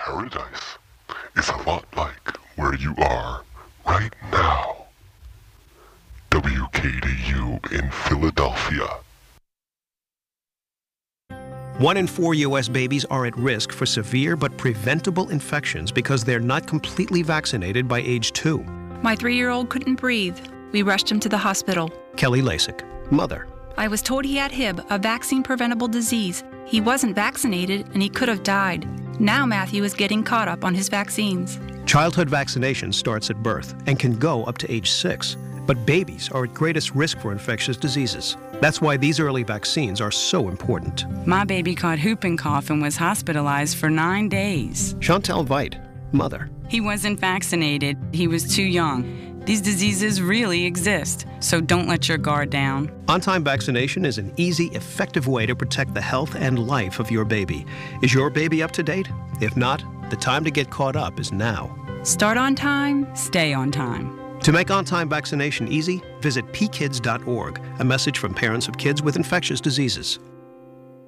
paradise is a lot like where you are right now. WKDU in Philadelphia. 1 in 4 U.S. babies are at risk for severe but preventable infections because they're not completely vaccinated by age 2. My 3-year-old couldn't breathe. We rushed him to the hospital. Kelly Lasik, mother. I was told he had Hib, a vaccine-preventable disease. He wasn't vaccinated and he could have died. Now Matthew is getting caught up on his vaccines. Childhood vaccination starts at birth and can go up to age 6. But babies are at greatest risk for infectious diseases. That's why these early vaccines are so important. My baby caught whooping cough and was hospitalized for 9 days. Chantel Veit, mother. He wasn't vaccinated. He was too young. These diseases really exist, so don't let your guard down. On-time vaccination is an easy, effective way to protect the health and life of your baby. Is your baby up to date? If not, the time to get caught up is now. Start on time, stay on time. To make on-time vaccination easy, visit pkids.org, a message from parents of kids with infectious diseases.